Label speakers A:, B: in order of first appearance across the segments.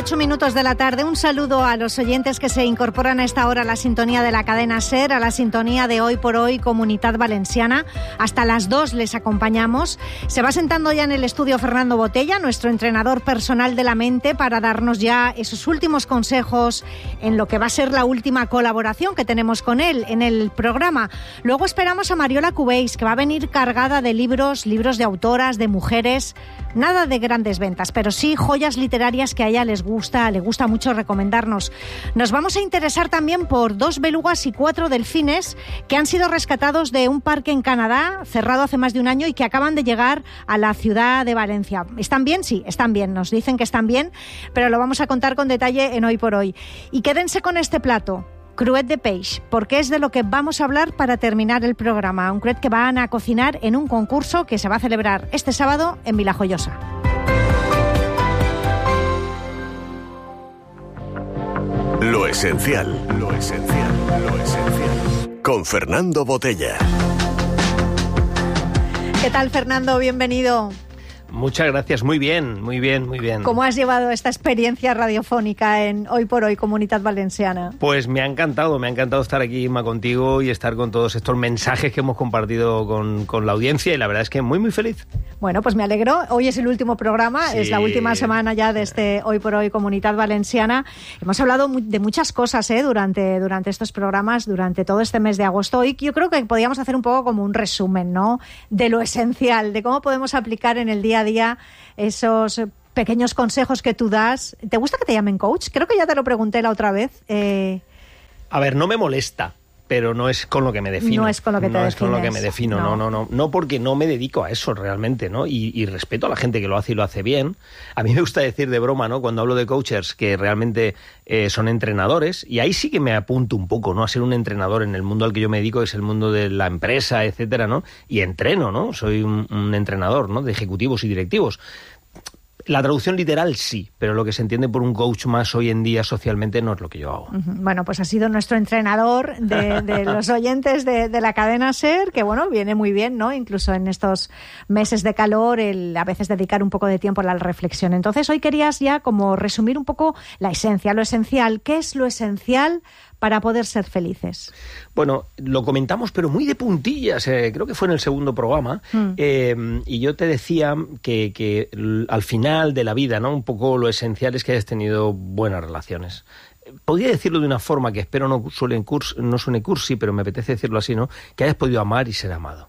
A: 8:08 de la tarde. Un saludo a los oyentes que se incorporan a esta hora a la sintonía de la cadena SER, a la sintonía de Hoy por Hoy Comunitat Valenciana. Hasta las 2 les acompañamos. Se va sentando ya en el estudio Fernando Botella, nuestro entrenador personal de la mente, para darnos ya esos últimos consejos en lo que va a ser la última colaboración que tenemos con él en el programa. Luego esperamos a Mariola Cubells, que va a venir cargada de libros de autoras, de mujeres. Nada de grandes ventas, pero sí joyas literarias que a ella le gusta mucho recomendarnos. Nos vamos a interesar también por 2 belugas y 4 delfines que han sido rescatados de un parque en Canadá, cerrado hace más de un año, y que acaban de llegar a la ciudad de Valencia. ¿Están bien? Sí, están bien. Nos dicen que están bien, pero lo vamos a contar con detalle en Hoy por Hoy. Y quédense con este plato. Cruet de peix, porque es de lo que vamos a hablar para terminar el programa. Un cruet que van a cocinar en un concurso que se va a celebrar este sábado en Vilajoyosa.
B: Lo esencial. Con Fernando Botella.
A: ¿Qué tal, Fernando? Bienvenido.
C: Muchas gracias, muy bien.
A: ¿Cómo has llevado esta experiencia radiofónica en Hoy por Hoy Comunitat Valenciana?
C: Pues me ha encantado estar aquí, Inma, contigo y estar con todos estos mensajes que hemos compartido con la audiencia, y la verdad es que muy feliz.
A: Bueno, pues me alegro. Hoy es el último programa, sí. Es la última semana ya de este Hoy por Hoy Comunitat Valenciana. Hemos hablado de muchas cosas durante estos programas, durante todo este mes de agosto. Hoy yo creo que podíamos hacer un poco como un resumen, ¿no?, de lo esencial, de cómo podemos aplicar en el día a día esos pequeños consejos que tú das. ¿Te gusta que te llamen coach? Creo que ya te lo pregunté la otra vez.
C: A ver, no me molesta, pero no es con lo que me defino.
A: No es con lo que te defines.
C: No es con lo que me defino, no, porque no me dedico a eso realmente, ¿no? Y respeto a la gente que lo hace y lo hace bien. A mí me gusta decir de broma, ¿no?, cuando hablo de coaches, que realmente son entrenadores, y ahí sí que me apunto un poco, ¿no?, a ser un entrenador en el mundo al que yo me dedico, que es el mundo de la empresa, etcétera, ¿no? Y entreno, ¿no? Soy un entrenador, ¿no?, de ejecutivos y directivos. La traducción literal sí, pero lo que se entiende por un coach más hoy en día socialmente no es lo que yo hago.
A: Bueno, pues ha sido nuestro entrenador de los oyentes de la cadena SER, que bueno, viene muy bien, ¿no? Incluso en estos meses de calor, a veces dedicar un poco de tiempo a la reflexión. Entonces hoy querías ya como resumir un poco la esencia, lo esencial. ¿Qué es lo esencial para poder ser felices?
C: Bueno, lo comentamos, pero muy de puntillas, creo que fue en el segundo programa, y yo te decía que al final de la vida, ¿no?, un poco lo esencial es que hayas tenido buenas relaciones. Podría decirlo de una forma que espero no suene cursi, pero me apetece decirlo así, ¿no?, que hayas podido amar y ser amado.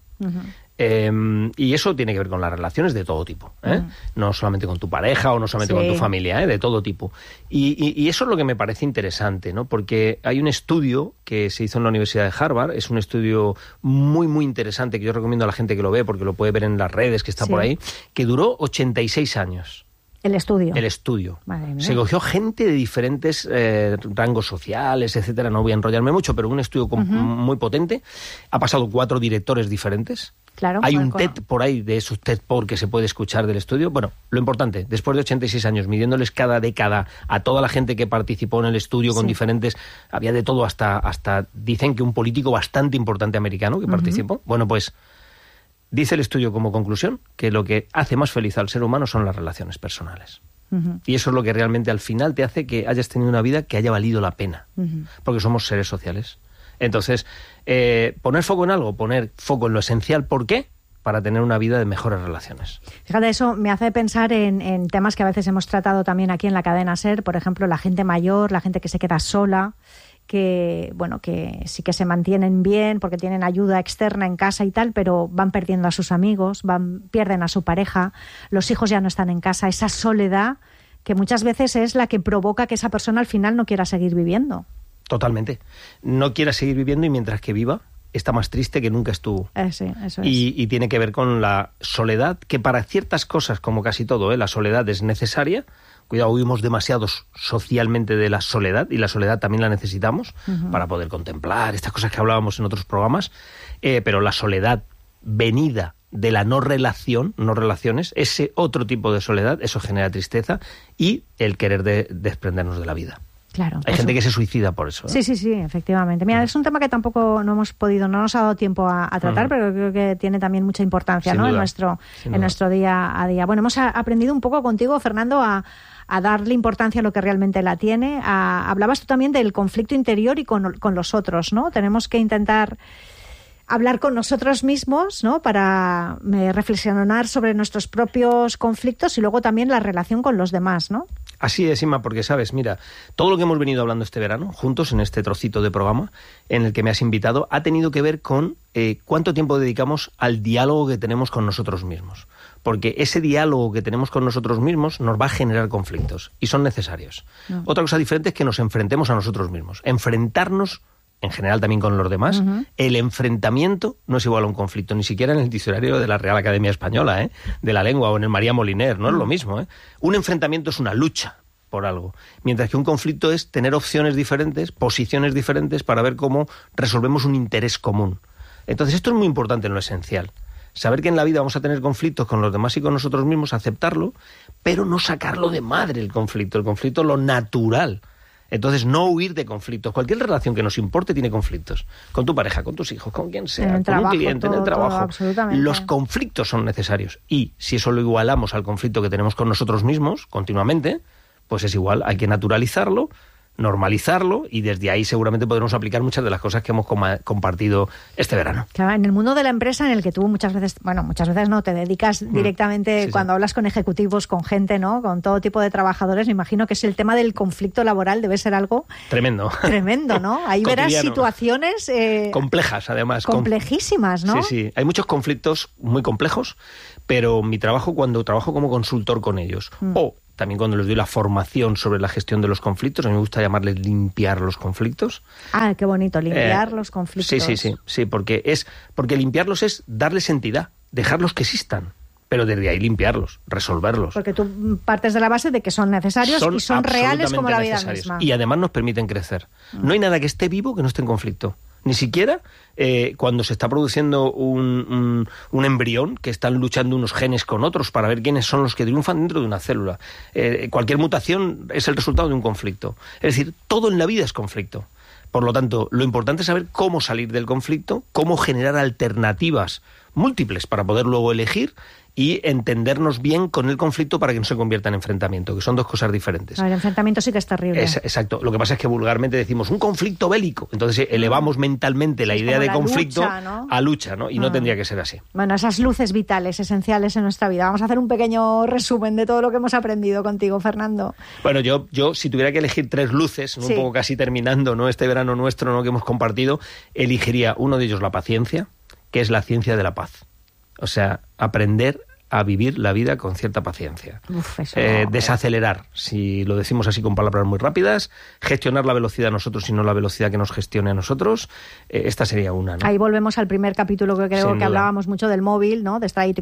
C: Y eso tiene que ver con las relaciones de todo tipo, no solamente con tu pareja o no solamente con tu familia, de todo tipo. Y eso es lo que me parece interesante, ¿no? Porque hay un estudio que se hizo en la Universidad de Harvard, es un estudio muy interesante que yo recomiendo a la gente que lo ve, porque lo puede ver en las redes, que está por ahí, que duró 86 años.
A: El
C: estudio. Se cogió gente de diferentes rangos sociales, etcétera. No voy a enrollarme mucho, pero un estudio muy potente. Ha pasado 4 directores diferentes.
A: Claro,
C: hay un TED por ahí, de esos TED por que se puede escuchar del estudio. Bueno, lo importante, después de 86 años, midiéndoles cada década a toda la gente que participó en el estudio con diferentes... Había de todo, hasta dicen que un político bastante importante americano que participó. Bueno, pues... Dice el estudio como conclusión que lo que hace más feliz al ser humano son las relaciones personales. Y eso es lo que realmente al final te hace que hayas tenido una vida que haya valido la pena. Porque somos seres sociales. Entonces, poner foco en algo, poner foco en lo esencial. ¿Por qué? Para tener una vida de mejores relaciones.
A: Fíjate, eso me hace pensar en temas que a veces hemos tratado también aquí en la cadena SER. Por ejemplo, la gente mayor, la gente que se queda sola, que sí que se mantienen bien porque tienen ayuda externa en casa y tal, pero van perdiendo a sus amigos, pierden a su pareja, los hijos ya no están en casa, esa soledad que muchas veces es la que provoca que esa persona al final no quiera seguir viviendo.
C: Totalmente. No quiera seguir viviendo, y mientras que viva está más triste que nunca estuvo.
A: Sí, eso es.
C: Y tiene que ver con la soledad, que para ciertas cosas, como casi todo, la soledad es necesaria. Cuidado, huimos demasiados socialmente de la soledad, y la soledad también la necesitamos para poder contemplar estas cosas que hablábamos en otros programas, pero la soledad venida de la no relaciones, ese otro tipo de soledad, eso genera tristeza y el querer desprendernos de la vida.
A: Claro.
C: Hay gente que se suicida por eso.
A: Sí, efectivamente. Mira, es un tema que tampoco no nos ha dado tiempo a tratar, pero creo que tiene también mucha importancia, ¿no? En nuestro día a día. Bueno, hemos aprendido un poco contigo, Fernando, a darle importancia a lo que realmente la tiene. Hablabas tú también del conflicto interior y con los otros, ¿no? Tenemos que intentar hablar con nosotros mismos, ¿no? Para reflexionar sobre nuestros propios conflictos y luego también la relación con los demás, ¿no?
C: Así es, Inma, porque sabes, mira, todo lo que hemos venido hablando este verano, juntos en este trocito de programa en el que me has invitado, ha tenido que ver con cuánto tiempo dedicamos al diálogo que tenemos con nosotros mismos. Porque ese diálogo que tenemos con nosotros mismos nos va a generar conflictos y son necesarios. No. Otra cosa diferente es que nos enfrentemos a nosotros mismos. Enfrentarnos, en general también con los demás, el enfrentamiento no es igual a un conflicto, ni siquiera en el diccionario de la Real Academia Española, de la lengua, o en el María Moliner, no es lo mismo. Un enfrentamiento es una lucha por algo, mientras que un conflicto es tener opciones diferentes, posiciones diferentes para ver cómo resolvemos un interés común. Entonces esto es muy importante en lo esencial. Saber que en la vida vamos a tener conflictos con los demás y con nosotros mismos, aceptarlo, pero no sacarlo de madre el conflicto lo natural. Entonces, no huir de conflictos. Cualquier relación que nos importe tiene conflictos. Con tu pareja, con tus hijos, con quien sea, con un cliente, en el trabajo. Los conflictos son necesarios. Y si eso lo igualamos al conflicto que tenemos con nosotros mismos continuamente, pues es igual. Hay que naturalizarlo, normalizarlo, y desde ahí seguramente podremos aplicar muchas de las cosas que hemos compartido este verano.
A: Claro, en el mundo de la empresa en el que tú muchas veces no, te dedicas directamente cuando hablas con ejecutivos, con gente, ¿no? Con todo tipo de trabajadores, me imagino que es el tema del conflicto laboral debe ser algo
C: tremendo,
A: ¿no? Ahí verás situaciones
C: complejas, además.
A: Complejísimas, ¿no?
C: Sí. Hay muchos conflictos muy complejos, pero mi trabajo, cuando trabajo como consultor con ellos, o también cuando les doy la formación sobre la gestión de los conflictos, a mí me gusta llamarles limpiar los conflictos. Ah,
A: qué bonito, limpiar los conflictos.
C: Sí, porque limpiarlos es darles entidad, dejarlos que existan, pero desde ahí limpiarlos, resolverlos.
A: Porque tú partes de la base de que son necesarios y son reales como la vida misma.
C: Y además nos permiten crecer. No hay nada que esté vivo que no esté en conflicto. Ni siquiera cuando se está produciendo un embrión, que están luchando unos genes con otros para ver quiénes son los que triunfan dentro de una célula. Cualquier mutación es el resultado de un conflicto. Es decir, todo en la vida es conflicto. Por lo tanto, lo importante es saber cómo salir del conflicto, cómo generar alternativas múltiples para poder luego elegir y entendernos bien con el conflicto para que no se convierta en enfrentamiento, que son dos cosas diferentes.
A: El enfrentamiento sí que es terrible.
C: Exacto. Lo que pasa es que vulgarmente decimos un conflicto bélico. Entonces elevamos mentalmente la idea de conflicto lucha, ¿no? A lucha, ¿no? Y no tendría que ser así.
A: Bueno, esas luces vitales, esenciales en nuestra vida. Vamos a hacer un pequeño resumen de todo lo que hemos aprendido contigo, Fernando.
C: Bueno, yo si tuviera que elegir 3 luces, un poco casi terminando, ¿no? Este verano nuestro, ¿no? Que hemos compartido, elegiría uno de ellos la paciencia, que es la ciencia de la paz. O sea, aprender a vivir la vida con cierta paciencia. Desacelerar, si lo decimos así con palabras muy rápidas, gestionar la velocidad a nosotros y no la velocidad que nos gestione a nosotros. Esta sería una, ¿no?
A: Ahí volvemos al primer capítulo que creo que hablábamos mucho del móvil, ¿no? De estar ahí,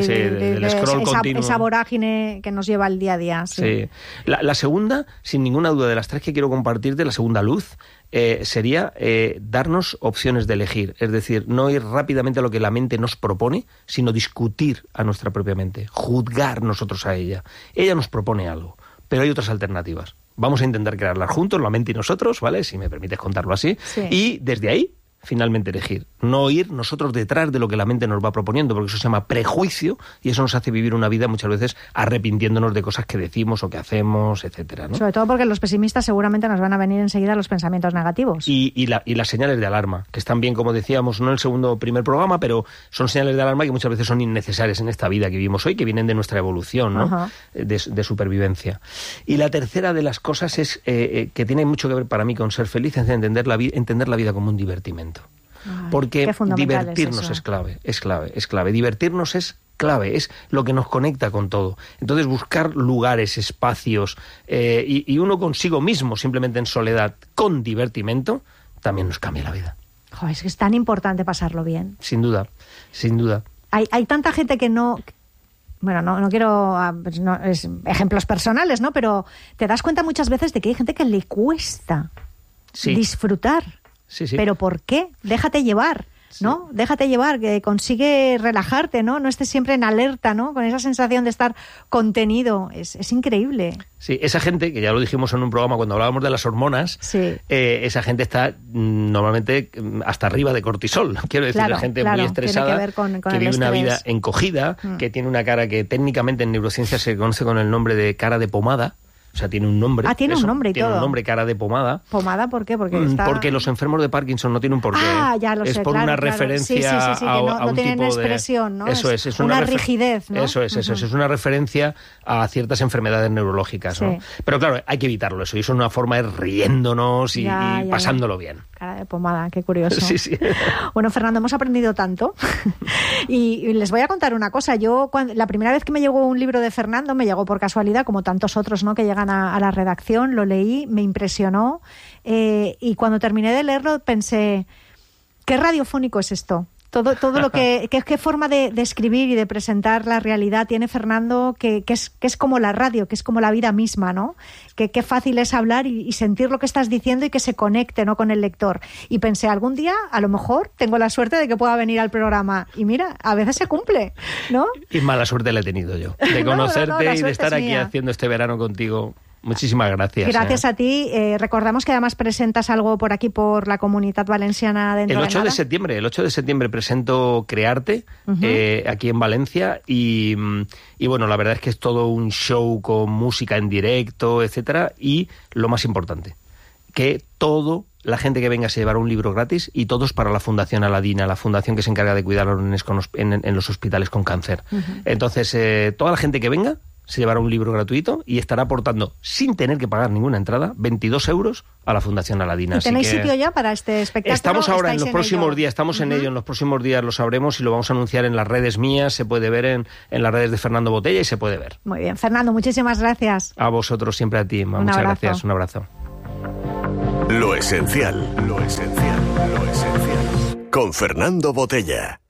C: del scroll continuo.
A: Esa vorágine que nos lleva al día a día. Sí.
C: La segunda, sin ninguna duda, de las 3 que quiero compartirte, la segunda luz, sería darnos opciones de elegir. Es decir, no ir rápidamente a lo que la mente nos propone, sino discutir a nuestra propia mente, juzgar nosotros a ella. Ella nos propone algo, pero hay otras alternativas. Vamos a intentar crearlas juntos, la mente y nosotros, ¿vale? Si me permites contarlo así. Sí. Y desde ahí, finalmente elegir. No ir nosotros detrás de lo que la mente nos va proponiendo, porque eso se llama prejuicio y eso nos hace vivir una vida muchas veces arrepintiéndonos de cosas que decimos o que hacemos, etcétera, ¿no?
A: Sobre todo porque los pesimistas seguramente nos van a venir enseguida los pensamientos negativos.
C: Y las señales de alarma, que están bien, como decíamos, no en el primer programa, pero son señales de alarma que muchas veces son innecesarias en esta vida que vivimos hoy, que vienen de nuestra evolución, ¿no? De supervivencia. Y la tercera de las cosas es que tiene mucho que ver para mí con ser feliz, es entender la vida como un divertimento. Porque divertirnos es clave. Divertirnos es clave, es lo que nos conecta con todo. Entonces buscar lugares, espacios y uno consigo mismo, simplemente en soledad, con divertimento, también nos cambia la vida.
A: Es que es tan importante pasarlo bien.
C: Sin duda.
A: Hay tanta gente que no... Bueno, no quiero ejemplos personales, ¿no? Pero te das cuenta muchas veces de que hay gente que le cuesta disfrutar.
C: Sí.
A: ¿Pero por qué? Déjate llevar. ¿no? Déjate llevar, que consigue relajarte, ¿no? No estés siempre en alerta, ¿no? Con esa sensación de estar contenido. Es increíble.
C: Sí, esa gente, que ya lo dijimos en un programa cuando hablábamos de las hormonas,
A: sí.
C: Esa gente está normalmente hasta arriba de cortisol. Quiero decir, la gente muy estresada, que vive una vida encogida, que tiene una cara que técnicamente en neurociencia se conoce con el nombre de cara de pomada. O sea, tiene un nombre.
A: Ah, tiene un nombre y
C: tiene
A: todo.
C: Tiene un nombre, cara de pomada.
A: ¿Pomada por qué?
C: Porque los enfermos de Parkinson no tienen un porqué.
A: Ah, ya lo sé,
C: es por
A: claro,
C: una
A: claro.
C: referencia
A: sí,
C: a
A: no
C: un
A: tienen
C: tipo
A: expresión, ¿no?
C: Eso es
A: una rigidez, ¿no?
C: Eso es, es una referencia a ciertas enfermedades neurológicas, ¿no? Pero claro, hay que evitarlo eso. Y eso es una forma de riéndonos y pasándolo bien.
A: Cara de pomada, qué curioso.
C: Sí.
A: Bueno, Fernando, hemos aprendido tanto. y les voy a contar una cosa. Yo, la primera vez que me llegó un libro de Fernando, me llegó por casualidad, como tantos otros, ¿no?, que llegan a la redacción. Lo leí, me impresionó y cuando terminé de leerlo pensé, ¿qué radiofónico es esto? Todo lo qué forma de escribir y de presentar la realidad tiene Fernando, que es como la radio, que es como la vida misma, ¿no? Qué fácil es hablar y sentir lo que estás diciendo y que se conecte, ¿no?, con el lector. Y pensé, algún día, a lo mejor, tengo la suerte de que pueda venir al programa. Y mira, a veces se cumple, ¿no?
C: Y mala suerte la he tenido yo, de conocerte y de estar aquí haciendo este verano contigo. Muchísimas gracias.
A: Gracias a ti. Recordamos que además presentas algo por aquí, por la Comunitat Valenciana dentro
C: el 8
A: de
C: de
A: nada.
C: septiembre. El 8 de septiembre presento Crearte, aquí en Valencia y bueno, la verdad es que es todo un show con música en directo, etcétera, y lo más importante, que la gente que venga se llevará un libro gratis y todos para la Fundación Aladina, la fundación que se encarga de cuidar a los nenes en los hospitales con cáncer. Entonces, toda la gente que venga se llevará un libro gratuito y estará aportando, sin tener que pagar ninguna entrada, 22 euros a la Fundación Aladina.
A: ¿Y tenéis sitio ya para este espectáculo?
C: Estamos ahora en los próximos días, estamos en ello, en los próximos días lo sabremos y lo vamos a anunciar en las redes mías, se puede ver en las redes de Fernando Botella y se puede ver.
A: Muy bien, Fernando, muchísimas gracias.
C: A vosotros, siempre a ti, muchas gracias, un abrazo.
B: Lo esencial, lo esencial, lo esencial. Con Fernando Botella.